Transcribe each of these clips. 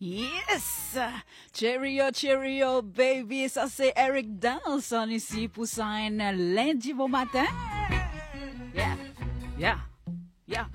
Yes! Cheerio, cheerio, baby. Ça, c'est Eric Danson ici pour ça un lundi bon matin. Yeah, yeah, yeah.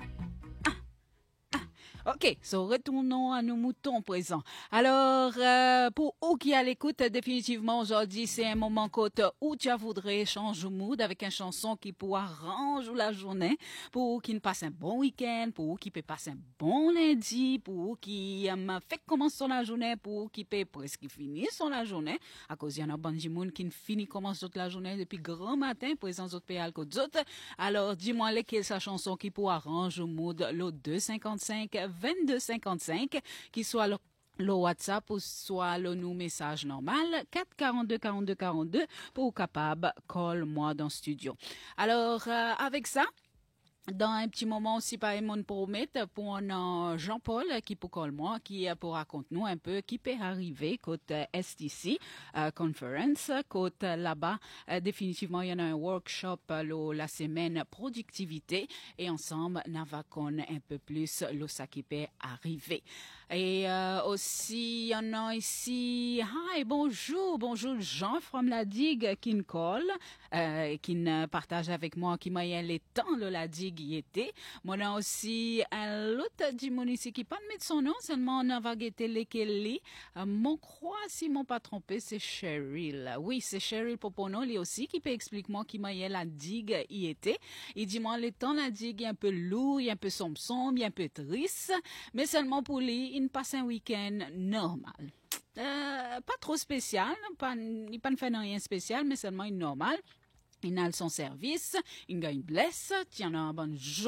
OK, so retournons à nos moutons présents. Alors, pour vous qui à l'écoute, définitivement, aujourd'hui, c'est un moment côte où tu voudrais changer de mood avec une chanson qui pourra ranger la journée, pour vous qui ne passe un bon week-end, pour vous qui peut passer un bon lundi, pour vous qui fait commencer la journée, pour vous qui peut presque finir la journée, à cause il y en a bon du monde qui ne finit commence toute la journée depuis grand matin, présent autres pays alcool d'autres. Alors, dis-moi lesquelles sa chanson qui pourra ranger le mood, le 255 2255, qui soit le WhatsApp ou soit le nous message normal 442 42 42 pour capable call moi dans le studio. Alors avec ça, dans un petit moment aussi, par exemple, pour mettre pour Jean-Paul qui pour call moi, qui pour raconter nous un peu qui peut arriver côté STC conference, côté là-bas. Définitivement, il y en a un workshop la semaine productivité et ensemble, on va connaître un peu plus ça qui peut arriver. Et aussi, il y en a ici, hi, bonjour Jean from la digue qui me call, qui partage avec moi, qui m'a les temps la digue y était. Moi, on a aussi un autre du municipal qui pas de mettre son nom, seulement on va guetter lesquels. Mon croix, si mon pas trompé, c'est Cheryl. Oui, c'est Cheryl Popono, lui aussi, qui peut expliquer moi qui m'a la digue y était. Il dit moi, le temps la digue est un peu lourd, il est un peu sombre, il est un peu triste, mais seulement pour lui, il passe un week-end normal. Pas trop spécial, il pas fait rien spécial, mais seulement normal. Il a son service, il gagne blesse, tiens un bon jour.